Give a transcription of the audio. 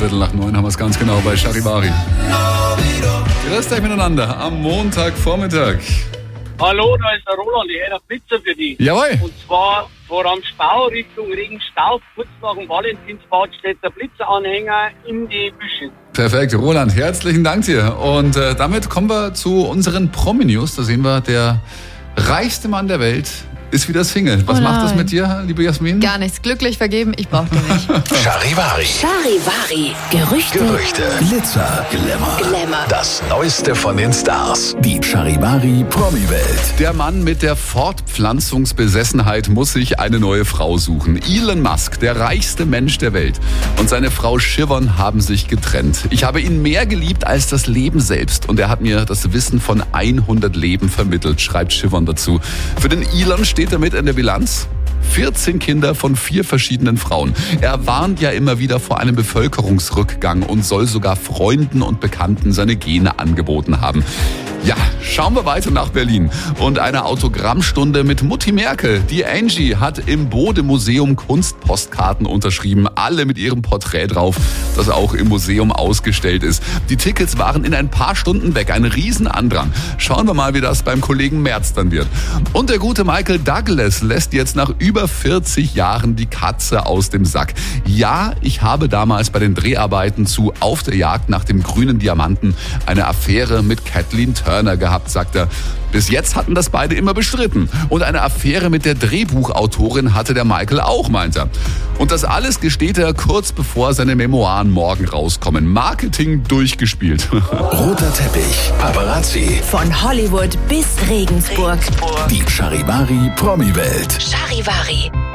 8:15 haben wir es ganz genau bei Charivari. Grüß euch miteinander am Montagvormittag. Hallo, da ist der Roland, ich hätte einen Blitzer für dich. Jawohl. Und zwar vor am Stau Richtung Regenstauf, kurz nach dem Valentinsbad steht der Blitzeranhänger in die Büsche. Perfekt, Roland, herzlichen Dank dir. Und damit kommen wir zu unseren Promi-News. Da sehen wir, der reichste Mann der Welt ist wieder Single. Was macht das mit dir, liebe Jasmin? Gar nichts. Glücklich vergeben, ich brauche den nicht. Charivari. Charivari. Gerüchte. Glitzer. Glamour. Das Neueste von den Stars. Die Charivari Promi-Welt. Der Mann mit der Fortpflanzungsbesessenheit muss sich eine neue Frau suchen. Elon Musk, der reichste Mensch der Welt, und seine Frau Siobhan haben sich getrennt. Ich habe ihn mehr geliebt als das Leben selbst und er hat mir das Wissen von 100 Leben vermittelt, schreibt Siobhan dazu. Für den Elon steht damit in der Bilanz 14 Kinder von 4 verschiedenen Frauen. Er warnt ja immer wieder vor einem Bevölkerungsrückgang und soll sogar Freunden und Bekannten seine Gene angeboten haben. Ja, schauen wir weiter nach Berlin und eine Autogrammstunde mit Mutti Merkel. Die Angie hat im Bode-Museum Kunstpostkarten unterschrieben, alle mit ihrem Porträt drauf, das auch im Museum ausgestellt ist. Die Tickets waren in ein paar Stunden weg, ein Riesenandrang. Schauen wir mal, wie das beim Kollegen Merz dann wird. Und der gute Michael Douglas lässt jetzt nach über 40 Jahren die Katze aus dem Sack. Ja, ich habe damals bei den Dreharbeiten zu Auf der Jagd nach dem grünen Diamanten eine Affäre mit Kathleen Turner gehabt, sagt er. Bis jetzt hatten das beide immer bestritten. Und eine Affäre mit der Drehbuchautorin hatte der Michael auch, meint er. Und das alles gesteht er kurz bevor seine Memoiren morgen rauskommen. Marketing durchgespielt. Roter Teppich. Paparazzi. Von Hollywood bis Regensburg. Die Charivari Promi-Welt. Charivari.